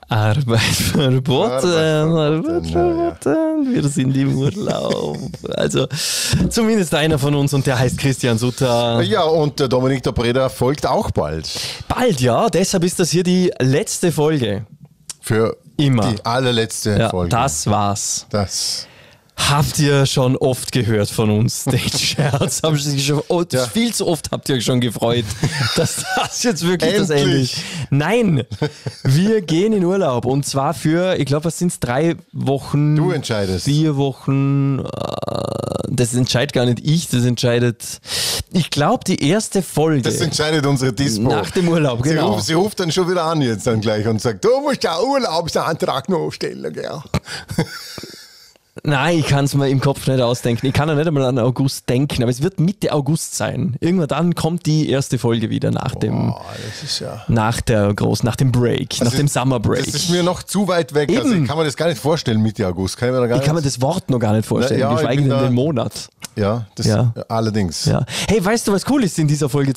Arbeit verboten. Wir sind im Urlaub. Also zumindest einer von uns und der heißt Christian Sutter. Ja, und der Dominik der Breda folgt auch bald. Bald, ja. Deshalb ist das hier die letzte Folge. Für immer. Die allerletzte Folge. Das war's. Das habt ihr schon oft gehört von uns, den Scherz. Viel zu oft habt ihr euch schon gefreut, dass das jetzt wirklich das Ende ist. Nein, wir gehen in Urlaub und zwar für, ich glaube, was sind es, 3 Wochen? Du entscheidest. 4 Wochen. Das entscheidet gar nicht ich, das entscheidet, ich glaube, die erste Folge. Das entscheidet unsere Dispo. Nach dem Urlaub, genau. Sie ruft dann schon wieder an jetzt dann gleich und sagt, du musst ja Urlaubsantrag noch stellen, gell? Nein, ich kann es mir im Kopf nicht ausdenken. Ich kann ja nicht einmal an August denken, aber es wird Mitte August sein. Irgendwann dann kommt die erste Folge wieder nach dem Break, nach dem Summer Break. Das ist mir noch zu weit weg. Also ich kann mir das gar nicht vorstellen, Mitte August. Ich kann mir das Wort noch gar nicht vorstellen, geschweige denn den Monat. Ja, allerdings. Ja. Hey, weißt du, was cool ist in dieser Folge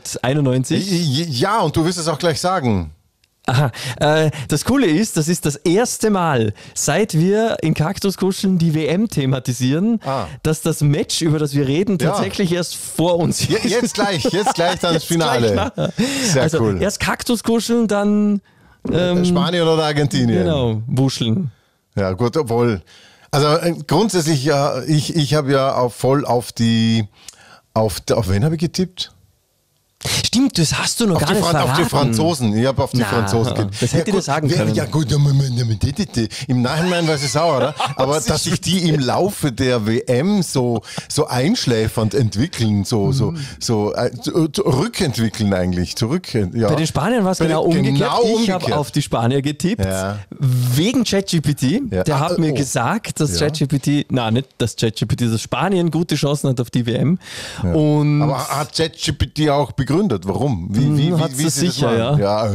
291? Ja, und du wirst es auch gleich sagen. Aha, das Coole ist, das ist das erste Mal, seit wir in Kaktuskuscheln die WM thematisieren, dass das Match, über das wir reden, tatsächlich erst vor uns ist. Jetzt gleich dann das Finale. Sehr cool. Erst Kaktuskuscheln, dann Spanien oder Argentinien. Genau, wuscheln. Ja gut, obwohl, also grundsätzlich, ich habe ja voll auf wen habe ich getippt? Stimmt, das hast du noch gar nicht verraten. Auf die Franzosen. Ich habe auf die Franzosen getippt. Das hätte ich dir sagen können. Ja gut, im Nachhinein weiß ich es auch, oder? Aber dass sich die im Laufe der WM so einschläfernd entwickeln, so rückentwickeln eigentlich. Ja. Bei den Spaniern war es genau umgekehrt. Ich habe auf die Spanier getippt, wegen ChatGPT. Ja. Der hat mir gesagt, dass ChatGPT, das Spanien gute Chancen hat auf die WM. Ja. Aber hat ChatGPT auch begründet, warum? Wie es sicher, ja.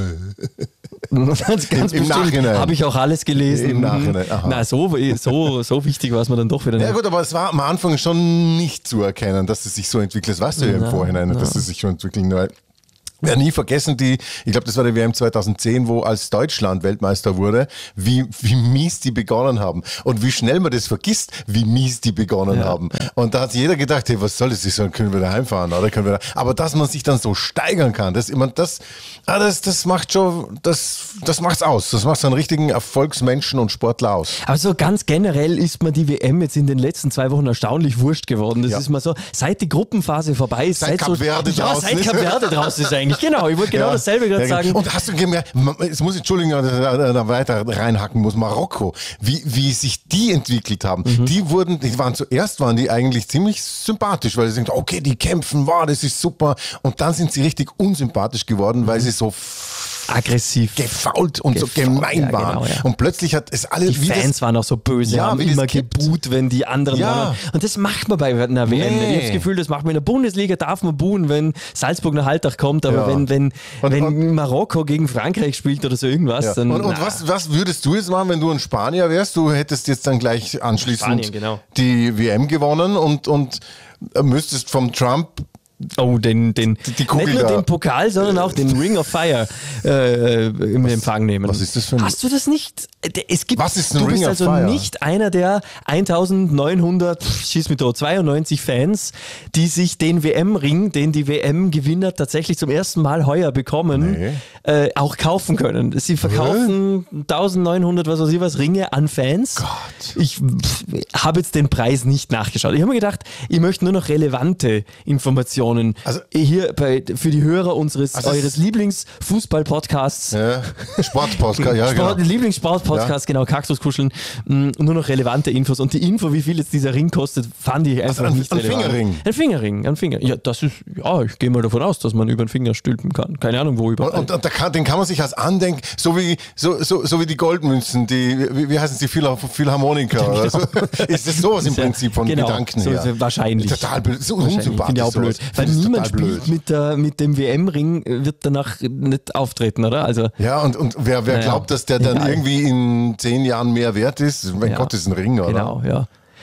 Ganz Im Nachhinein. Habe ich auch alles gelesen. Im Nachhinein. Na, so wichtig war es mir dann doch wieder nicht. Ja gut, aber es war am Anfang schon nicht zu erkennen, dass es sich so entwickelt. Das weißt du ja im Vorhinein, dass es sich so entwickeln. Weil wir nie vergessen, ich glaube, das war die WM 2010, wo als Deutschland Weltmeister wurde, wie mies die begonnen haben. Und wie schnell man das vergisst, wie mies die begonnen haben. Und da hat jeder gedacht, hey, was soll das? Können wir da heimfahren? Oder aber dass man sich dann so steigern kann, das macht schon, das macht's aus. Das macht so einen richtigen Erfolgsmenschen und Sportler aus. Aber so ganz generell ist mir die WM jetzt in den letzten 2 Wochen erstaunlich wurscht geworden. Das ist mal so, seit die Gruppenphase vorbei ist, seit Kap Verde draußen ist eigentlich. Genau, ich wollte dasselbe gerade sagen. Und hast du gemerkt, jetzt muss ich, Entschuldigung, da weiter reinhacken muss, Marokko, wie sich die entwickelt haben. Zuerst waren die eigentlich ziemlich sympathisch, weil sie denken, okay, die kämpfen, wow, das ist super. Und dann sind sie richtig unsympathisch geworden, weil sie so aggressiv, gefault und so gemein waren. Genau, und plötzlich hat es alle... Die Fans waren auch so böse, haben immer gebuht, wenn die anderen waren. Und das macht man bei einer WM. Ich habe das Gefühl, das macht man in der Bundesliga, darf man buhen, wenn Salzburg nach Haltach kommt, aber wenn Marokko gegen Frankreich spielt oder so irgendwas, dann... Und was würdest du jetzt machen, wenn du ein Spanier wärst? Du hättest jetzt dann gleich anschließend die WM gewonnen und müsstest vom Trump... nicht nur den Pokal, sondern auch den Ring of Fire im Empfang nehmen. Was ist das für ein... Hast du das nicht? Was ist ein Ring of Fire? Du bist also nicht einer der 1992 Fans, die sich den WM-Ring, den die WM-Gewinner tatsächlich zum ersten Mal heuer bekommen, auch kaufen können. Sie verkaufen 1900 Ringe an Fans. Gott. Ich habe jetzt den Preis nicht nachgeschaut. Ich habe mir gedacht, ich möchte nur noch relevante Informationen hier für die Hörer eures Lieblingsfußball-Podcasts. Sportpodcast, Lieblingssportpodcast, genau, Kaktuskuscheln. Nur noch relevante Infos. Und die Info, wie viel jetzt dieser Ring kostet, fand ich einfach nicht relevant. Ein Fingerring. Ja, ich gehe mal davon aus, dass man über den Finger stülpen kann. Keine Ahnung, wo überall. Und den kann man sich als Andenken, so wie die Goldmünzen, wie heißen sie, Philharmoniker oder so. Ist das sowas im Prinzip von Gedanken her? So wahrscheinlich. Total unsympathisch. Finde ich auch blöd. Weil niemand spielt mit dem WM-Ring, wird danach nicht auftreten, oder? Also, ja, und wer glaubt, dass der dann irgendwie in 10 Jahren mehr wert ist? Mein Gott, ist ein Ring, oder? Genau, ja.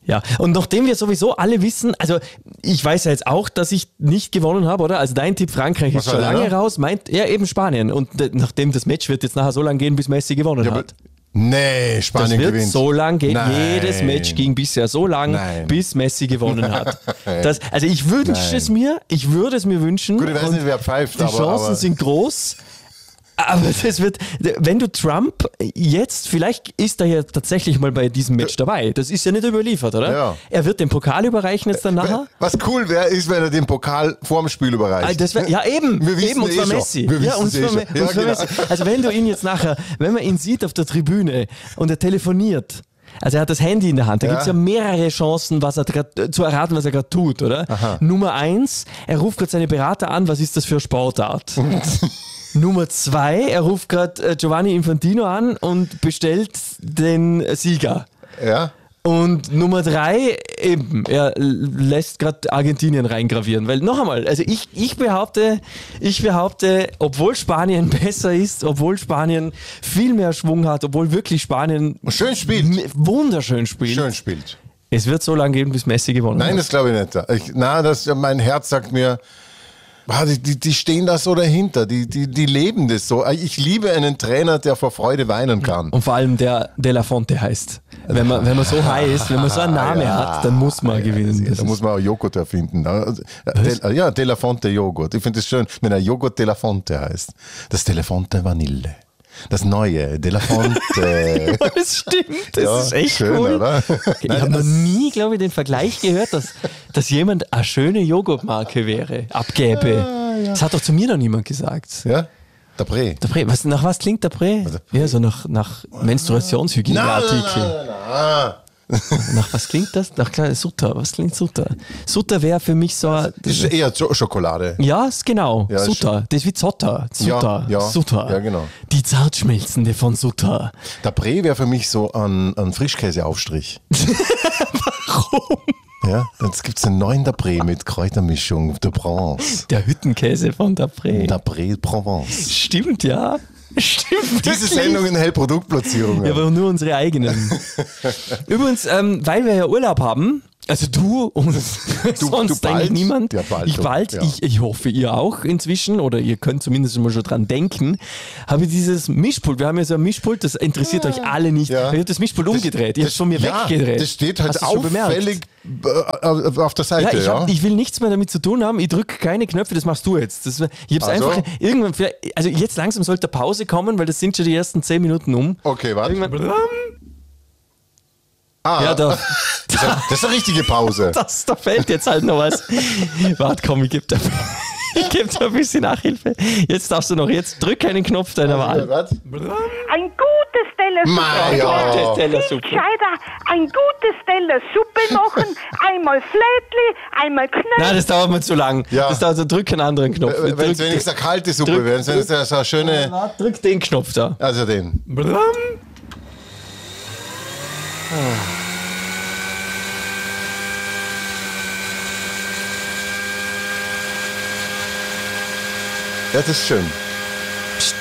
Ja, und nachdem wir sowieso alle wissen, also ich weiß ja jetzt auch, dass ich nicht gewonnen habe, oder? Also dein Tipp Frankreich ist schon lange raus, meint er eben Spanien. Und nachdem das Match wird jetzt nachher so lange gehen, bis Messi gewonnen hat. Nee, Spanien gewinnt. Das wird so lang gehen. Jedes Match ging bisher so lang, bis Messi gewonnen hat. Also ich wünsche es mir, ich würde es mir wünschen. Gut, ich weiß nicht, wer pfeift, die Chancen sind groß. Aber das wird, wenn du Trump jetzt, vielleicht ist er ja tatsächlich mal bei diesem Match dabei. Das ist ja nicht überliefert, oder? Ja. Er wird den Pokal überreichen jetzt dann nachher. Was cool wäre, ist, wenn er den Pokal vorm Spiel überreicht. Das wär, ja, eben. Wir wissen und zwar Messi. Ja, und zwar Messi. Also wenn du ihn jetzt nachher, wenn man ihn sieht auf der Tribüne und er telefoniert, also er hat das Handy in der Hand, da gibt es ja mehrere Chancen, zu erraten, was er gerade tut, oder? Aha. Nummer 1, er ruft gerade seine Berater an, was ist das für eine Sportart? Nummer 2, er ruft gerade Giovanni Infantino an und bestellt den Sieger. Ja. Und Nummer 3, eben, er lässt gerade Argentinien reingravieren. Weil noch einmal, also ich behaupte, obwohl Spanien besser ist, obwohl Spanien viel mehr Schwung hat, obwohl wirklich Spanien schön spielt. Wunderschön spielt. Schön spielt. Es wird so lange geben, bis Messi gewonnen hat. Nein, das glaube ich nicht. Mein Herz sagt mir, die stehen da so dahinter, die leben das so. Ich liebe einen Trainer, der vor Freude weinen kann. Und vor allem der De La Fonte heißt. Wenn man so heißt, wenn man so einen Namen hat, dann muss man gewinnen. Da muss man auch Joghurt erfinden. De La Fonte Joghurt. Ich finde es schön, wenn ein Joghurt De La Fonte heißt. Das De La Fonte Vanille. Das neue De La Fonte. Das stimmt, das ist echt schön, cool. Oder? Ich habe noch nie, glaube ich, den Vergleich gehört, dass jemand eine schöne Joghurtmarke abgäbe. Das hat doch zu mir noch niemand gesagt. Ja? Dapré. Nach was klingt Dapré? Ja, so nach Menstruationshygieneartikel. Nach was klingt das? Nach Sutter. Was klingt Sutter? Sutter wäre für mich so. Das ist eher Schokolade. Ja, genau. Ja, Sutter. Das ist wie Zotter. Sutter. Ja, Sutter. Ja, genau. Die Zartschmelzende von Sutter. Dapré wäre für mich so ein Frischkäseaufstrich. Warum? Ja, jetzt gibt es einen neuen Dapré mit Kräutermischung de Provence. Der Hüttenkäse von Dapré. Dapré Provence. Stimmt, ja. Stimmt. Diese Sendung enthält Produktplatzierungen. Ja, aber nur unsere eigenen. Übrigens, weil wir ja Urlaub haben, also du und sonst eigentlich niemand. Ja, bald. Ich bald, ja. Ich hoffe ihr auch inzwischen, oder ihr könnt zumindest mal schon dran denken, habe ich dieses Mischpult, wir haben ja so ein Mischpult, das interessiert euch alle nicht. Ja. Ich habe das Mischpult umgedreht, ich habe es von mir weggedreht. Das steht halt auffällig auf der Seite. Ja, ich will nichts mehr damit zu tun haben, ich drücke keine Knöpfe, das machst du jetzt. Ich habe es einfach, irgendwann, also jetzt langsam sollte Pause kommen, weil das sind schon die ersten 10 Minuten um. Okay, warte. Ja, das ist eine richtige Pause. Da fällt jetzt halt noch was. Warte, komm, ich gebe da ein bisschen Nachhilfe. Jetzt darfst du noch, drück einen Knopf deiner Wahl. Ein gutes Teller Suppe. Ein gutes Teller Suppe machen, einmal Flätli, einmal Knöpfe. Nein, das dauert mir zu lang. Ja. Das dauert so, drück einen anderen Knopf. Wenn es wenigstens eine kalte Suppe wäre, wenn es so eine schöne... Drück den Knopf da. Also den. Ja, das ist schön. Psst.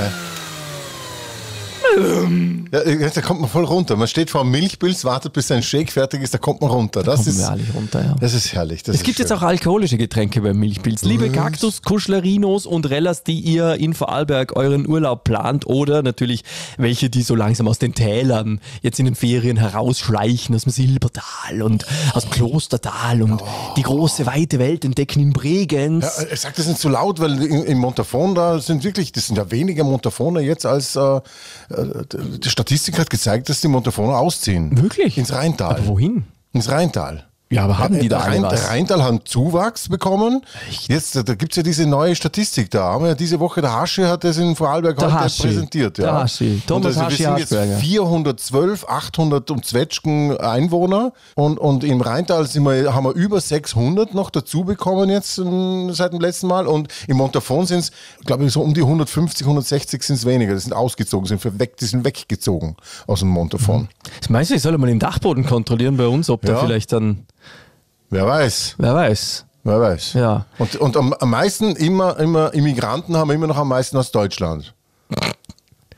Ja, da kommt man voll runter. Man steht vor einem Milchpilz, wartet bis sein Shake fertig ist, da kommt man runter. Das ist herrlich runter, ja. Das ist herrlich. Es gibt jetzt auch alkoholische Getränke beim Milchpilz. Liebe Kaktus, Kuschlerinos und Rellas, die ihr in Vorarlberg euren Urlaub plant oder natürlich welche, die so langsam aus den Tälern jetzt in den Ferien herausschleichen, aus dem Silbertal und aus dem Klostertal und die große, weite Welt entdecken in Bregenz. Ja, ich sag das nicht so laut, weil in Montafon, das sind ja weniger Montafoner jetzt als die Statistik hat gezeigt, dass die Montafoner ausziehen. Wirklich? Ins Rheintal. Aber wohin? Ins Rheintal. Ja, aber haben die da was? Rheintal haben Zuwachs bekommen. Echt? Jetzt, da gibt es ja diese neue Statistik da. Haben wir ja diese Woche, der Haschi hat das in Vorarlberg heute präsentiert. Ja. Der Haschi. Thomas Haschi. Wir sind jetzt 412, 800 und Zwetschgen Einwohner und im Rheintal haben wir über 600 noch dazu bekommen jetzt seit dem letzten Mal und im Montafon sind es, glaube ich, so um die 150, 160 sind es weniger. Die sind ausgezogen, die sind weggezogen aus dem Montafon. Das meinst du, ich soll mal den Dachboden kontrollieren bei uns, ob da vielleicht dann... Wer weiß. Ja. Und am meisten immer Immigranten haben wir immer noch am meisten aus Deutschland.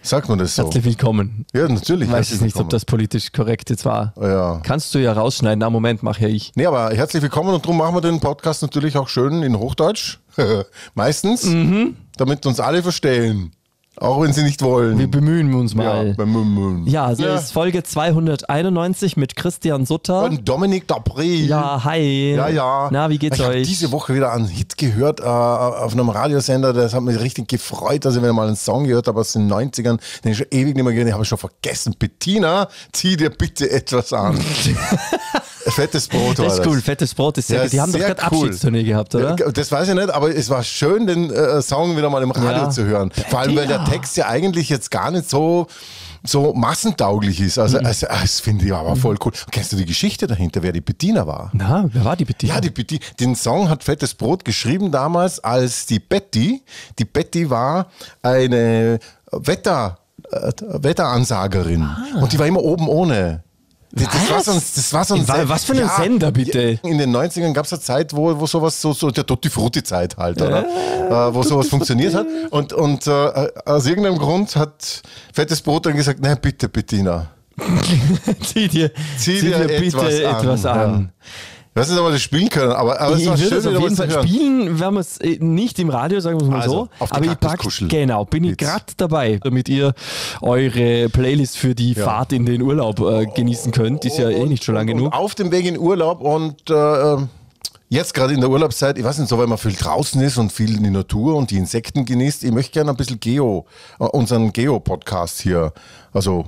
Sagt man das so? Herzlich willkommen. Ja, natürlich. Ich weiß es nicht, ob das politisch korrekt jetzt war. Ja. Kannst du ja rausschneiden. Na, Moment, mach ja ich. Nee, aber herzlich willkommen und darum machen wir den Podcast natürlich auch schön in Hochdeutsch. Meistens, damit uns alle verstehen. Auch wenn sie nicht wollen. Wir bemühen uns mal. Ja, so ist Folge 291 mit Christian Sutter. Und Dominik Dabry. Ja, hi. Ja. Na, wie geht's ich euch? Ich habe diese Woche wieder einen Hit gehört auf einem Radiosender. Das hat mich richtig gefreut, dass ich wieder mal einen Song gehört habe aus den 90ern, den ich schon ewig nicht mehr gehört habe. Den habe ich schon vergessen. Bettina, zieh dir bitte etwas an. Fettes Brot war das. Das ist cool, Fettes Brot ist sehr gut. Die haben doch gerade cool. Abschiedstournee gehabt, oder? Das weiß ich nicht, aber es war schön, den Song wieder mal im Radio zu hören. Vor allem, weil der Text ja eigentlich jetzt gar nicht so massentauglich ist. Also das finde ich aber voll cool. Kennst du die Geschichte dahinter, wer die Bettina war? Na, wer war die Bettina? Ja, den Song hat Fettes Brot geschrieben damals als die Betty. Die Betty war eine Wetteransagerin. Und die war immer oben ohne. Das war so ein was für ein Sender, bitte? In den 90ern gab es eine Zeit, wo sowas, so der Tutti-Frutti-Zeit halt, oder? Wo sowas funktioniert hat. Und aus irgendeinem Grund hat Fettes Brot dann gesagt, nein, bitte, Bettina. zieh dir bitte etwas an. Ich weiß nicht, ob wir das spielen können, aber es war schön, auf jeden Fall spielen, werden wir es nicht im Radio, sagen wir es mal so. Aber bin ich gerade dabei, damit ihr eure Playlist für die Fahrt in den Urlaub genießen könnt. Ist ja nicht schon lange genug. Auf dem Weg in Urlaub und jetzt gerade in der Urlaubszeit, ich weiß nicht so, weil man viel draußen ist und viel in die Natur und die Insekten genießt. Ich möchte gerne ein bisschen unseren Geo-Podcast hier, also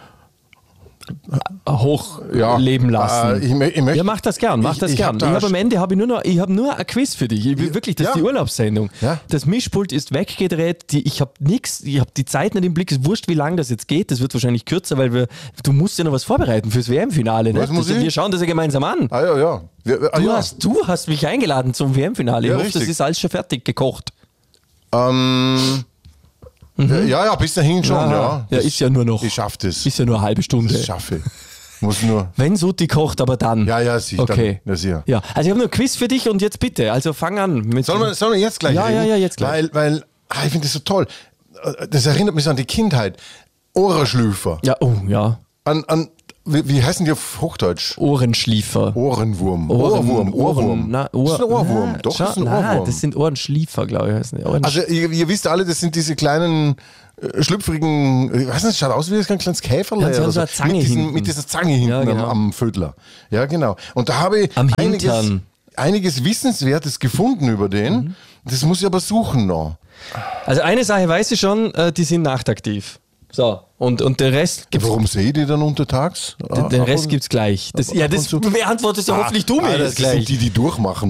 hochleben lassen. Ich macht das gern, macht das gern. Am Ende habe ich nur ein Quiz für dich. Wirklich, das ist die Urlaubssendung. Ja. Das Mischpult ist weggedreht, ich habe die Zeit nicht im Blick, es ist wurscht, wie lange das jetzt geht, das wird wahrscheinlich kürzer, weil du musst ja noch was vorbereiten fürs WM-Finale. Wir schauen das ja gemeinsam an. Du hast mich eingeladen zum WM-Finale. Ich hoffe, das ist alles schon fertig gekocht. Ja, bis dahin schon, ja. Ja, ist ja nur noch. Ich schaff das. Ist ja nur eine halbe Stunde. Das schaffe ich. Muss nur. Wenn Sutti kocht, aber dann. Ja, sicher. Okay. Dann, sicher. Ja, also ich habe nur ein Quiz für dich und jetzt bitte, also fang an. Sollen wir jetzt gleich reden? Ja, jetzt gleich. Weil ich finde das so toll. Das erinnert mich so an die Kindheit. Ohrenschlüfer. Ja, Wie heißen die auf Hochdeutsch? Ohrenschliefer. Ohrwurm. Das ist ein Ohrwurm. Doch, das ist ein Ohrwurm. Das sind Ohrenschliefer, glaube ich. Also ihr wisst alle, das sind diese kleinen schlüpfrigen, ich weiß nicht, schaut aus wie ein kleines Käferle. Ja, so eine Zange mit dieser Zange hinten am Vödler. Ja, genau. Und da habe ich einiges Wissenswertes gefunden über den. Das muss ich aber suchen noch. Also eine Sache weiß ich schon, die sind nachtaktiv. So, und der Rest gibt's. Warum sehe ich die dann untertags? Den Rest gibt's gleich. Das beantwortest ja hoffentlich du mir das gleich. Das sind die durchmachen.